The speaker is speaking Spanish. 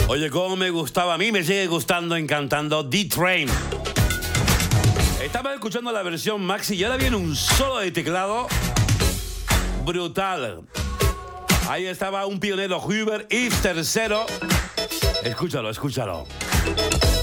Oye, cómo me gustaba, a mí me sigue gustando, encantando D-Train. Estaba escuchando la versión maxi y ahora viene un solo de teclado brutal. Ahí estaba un pionero, Hubert East III. Escúchalo, escúchalo.